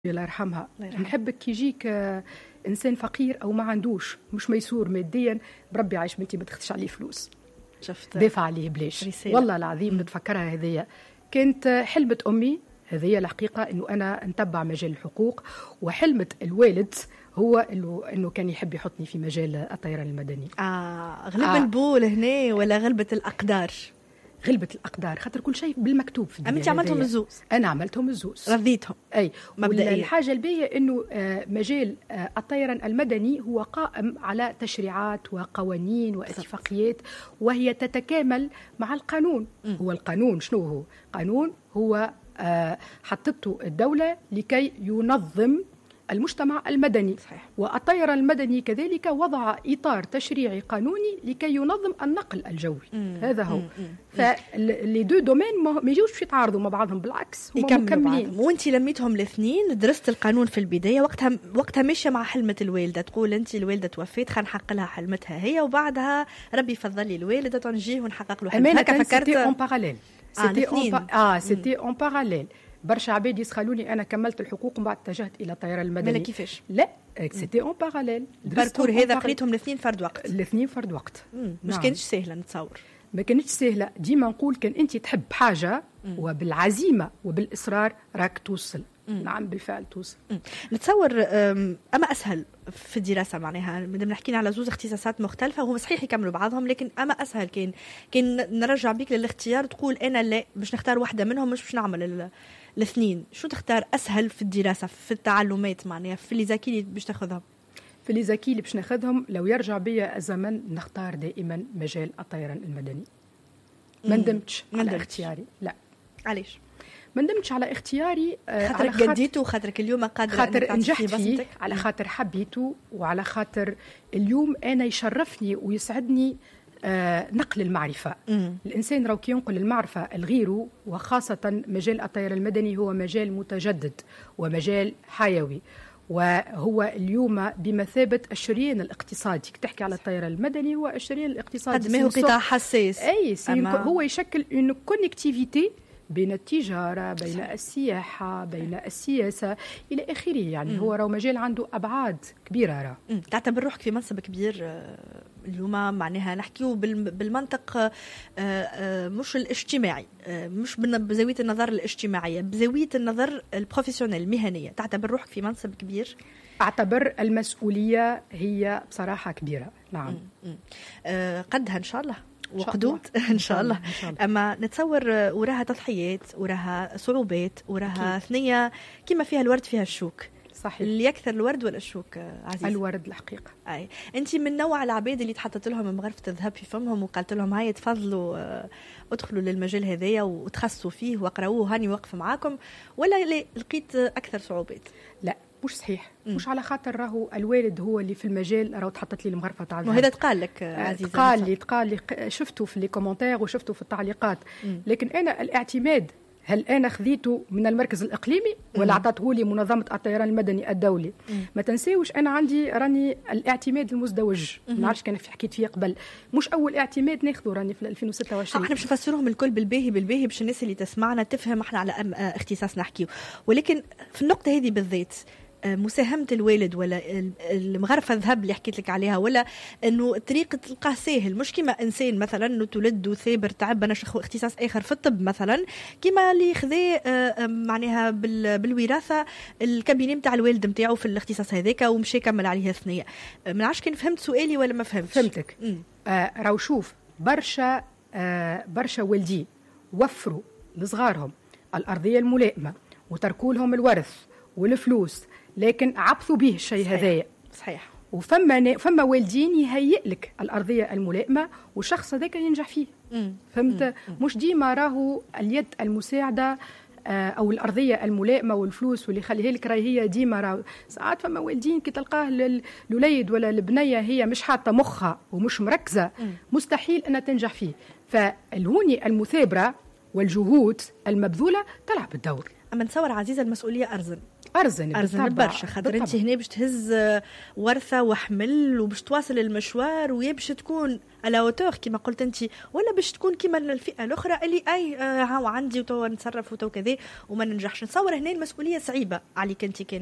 الله يرحمها. نحبك كي يجيك انسان فقير او ما عندوش مش ميسور ماديا، بربي عايش بنتي ما تخدش عليه فلوس، شفت دافع عليه بلاش رسالة. والله العظيم نتفكرها. هذيا كانت حلمة امي، هذه الحقيقه انه انا نتبع مجال الحقوق، وحلمة الوالد هو انه كان يحب يحطني في مجال الطيران المدني. غلب البول هنا ولا غلبة الاقدار؟ غلبة الأقدار، خاطر كل شيء بالمكتوب في الدنيا. أنت عملتهم الزوز؟ أنا عملتهم الزوز، رضيتهم. أي مبدئيا. الحاجة الباهية إنه مجال الطيران المدني هو قائم على تشريعات وقوانين واتفاقيات، وهي تتكامل مع القانون. هو القانون شنو هو؟ قانون هو حطته الدولة لكي ينظم المجتمع المدني. صحيح. والطيران المدني كذلك وضع إطار تشريعي قانوني لكي ينظم النقل الجوي. هذا هو. فاللي دو دومين ما يجوش في تعارضوا مع بعضهم، بالعكس هم مكملين. وانت لميتهم الاثنين، درست القانون في البداية، وقتها ماشية مع حلمة الوالدة، تقول انت الوالدة توفيت خلينا نحقق لها حلمتها هي، وبعدها ربي يفضل لي الوالدة تنجيه ونحقق له حلمتها. هكا فكرت سيتي اون باراليل. سيتي اون باراليل. برشا عباد يسخلوني انا كملت الحقوق ومن بعد اتجهت الى الطيران المدني. مالا كيفاش؟ لا سيتي اون باراليل. الباركور هذا قريتهم الاثنين فرد وقت؟ الاثنين فرد وقت. مش كانتش سهله نتصور. ما كانتش سهله، ديما نقول كان انت تحب حاجه وبالعزيمه وبالاصرار راك توصل. نعم بالفعل توصل. نتصور اما اسهل في الدراسه، معناها مادام نحكينا على زوز اختصاصات مختلفه، وهم صحيح يكملوا بعضهم، لكن اما اسهل كان نرجع بيك للاختيار، تقول انا لا باش نختار واحده منهم، مش باش نعمل الاثنين. شو تختار اسهل في الدراسه، في التعلمات، معناها في اللي زكي اللي باش تاخذهم؟ في اللي زكي اللي باش ناخذهم لو يرجع بيا الزمن نختار دائما مجال الطيران المدني. ما ندمتش على اختياري. لا. علاش؟ ما ندمتش على اختياري، خاطرك قديته، خاطرك اليوم قادر خاطر نجحت فيه، على خاطر حبيته، وعلى خاطر اليوم انا يشرفني ويسعدني نقل المعرفة. الإنسان راو كي ينقل المعرفة لغيره، وخاصة مجال الطيران المدني هو مجال متجدد ومجال حيوي، وهو اليوم بمثابة الشريان الاقتصادي. تحكي على الطيران المدني هو الشريان الاقتصادي، قد ما هو قطاع حساس. أي هو يشكل une connectivité بين التجارة، بين السياحة، بين السياسة إلى آخره. يعني هو راو مجال عنده أبعاد كبيرة. راو تعتبر روحك في منصب كبير اليوم، معناها نحكيو بالمنطق مش الاجتماعي، مش بزاوية النظر الاجتماعية، بزاوية النظر البروفيسيونيل المهنية. تعتبر روحك في منصب كبير؟ أعتبر المسؤولية هي بصراحة كبيرة. نعم. قدها إن شاء الله وقدود إن شاء الله. أما نتصور وراها تضحيات، وراها صعوبات، وراها ثنية كما فيها الورد فيها الشوك. صحيح. اللي يكثر الورد ولا الشوك عزيز؟ الورد الحقيقة. أي أنت من نوع العباد اللي تحطت لهم مغرفة الذهب في فمهم وقالت لهم هاي تفضلوا ادخلوا للمجال هذايا وتخصصوا فيه واقرأوه، هاني واقف معاكم، ولا لقيت أكثر صعوبات؟ لا مش صحيح. مش على خاطر راهو الوالد هو اللي في المجال راهو تحطت لي المغرفة تاع الذهب. وهذا تقال لك عزيزة؟ تقال لي شفته في لي كومنتير وشفته في التعليقات. لكن أنا الاعتماد هل أنا خذيته من المركز الإقليمي ولا عطته لي منظمة الطيران المدني الدولي؟ ما تنسيوش أنا راني الاعتماد المزدوج. ما نعرفش كان حكيت فيه قبل، مش أول اعتماد ناخذه راني في 2026. احنا مش نفسروهم الكل بالباهي باش الناس اللي تسمعنا تفهم احنا على اختصاص نحكيه. ولكن في النقطة هذه بالذات، مساهمة الوالد ولا المغرفة الذهب اللي حكيت لك عليها، ولا انه طريقة تلقاه سهل، مش كما انسان مثلا انه تولد وثابر تعب انا اختصاص اخر في الطب مثلا، كما اللي خذاه معناها بالوراثة الكابيني نتاع الوالد نتاعو في الاختصاص هذاك ومشي كمل عليها ثنية. ما نعرفش كان فهمت سؤالي ولا ما فهمتش. فهمتك. راو شوف برشا والدين وفروا لصغارهم الأرضية الملائمة وتركوا لهم الورث والفلوس، لكن عبثوا به الشيء هذايا. صحيح. وفما والدين يهيئ لك الأرضية الملائمة والشخص هذاك ينجح فيه. فهمت؟ مش ديما راهو اليد المساعدة أو الأرضية الملائمة والفلوس واللي يخليها لك راهي هي ديما. راهو ساعات فما والدين كي تلقاه الوليد ولا البنية هي مش حاطة مخها ومش مركزة، مستحيل أن تنجح فيه. فالهوني المثابرة والجهود المبذولة تلعب الدور. أما نتصور عزيزة المسؤولية أرزن. ارزن برشا، خاطر انت هنا باش تهز ورثه وحمل وباش تواصل المشوار، ويا باش تكون على اوتور كما قلت انت، ولا باش تكون كما الفئه الاخرى اللي اي هاو عندي وتو نتصرف وتو كذا وما ننجحش. نتصور هنا المسؤوليه صعيبه عليك انت